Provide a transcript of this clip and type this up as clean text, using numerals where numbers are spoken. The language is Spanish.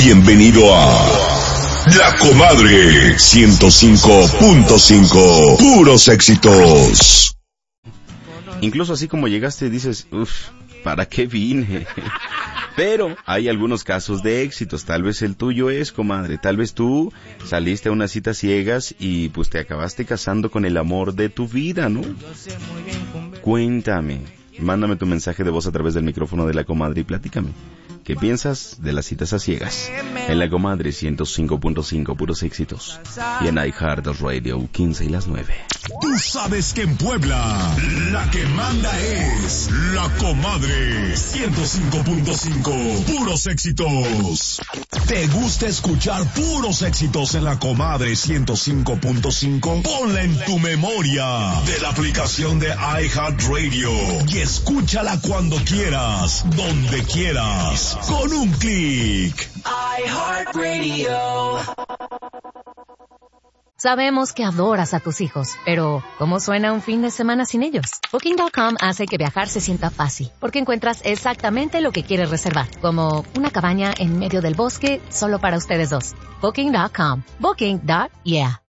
Bienvenido a La Comadre 105.5. Puros éxitos. Incluso así como llegaste dices, ¿para qué vine? Pero hay algunos casos de éxitos. Tal vez el tuyo es, comadre. Tal vez tú saliste a unas citas ciegas y pues te acabaste casando con el amor de tu vida, ¿no? Cuéntame. Mándame tu mensaje de voz a través del micrófono de La Comadre y platícame. ¿Qué piensas de las citas a ciegas? En La Comadre 105.5, puros éxitos. Y en iHeartRadio 15 y las 9. Tú sabes que en Puebla la que manda es La Comadre 105.5, puros éxitos. ¿Te gusta escuchar puros éxitos en La Comadre 105.5? Ponla en tu memoria de la aplicación de iHeartRadio y escúchala cuando quieras, donde quieras, con un clic. iHeartRadio. Sabemos que adoras a tus hijos, pero ¿cómo suena un fin de semana sin ellos? Booking.com hace que viajar se sienta fácil, porque encuentras exactamente lo que quieres reservar, como una cabaña en medio del bosque solo para ustedes dos. Booking.com. Booking.yeah.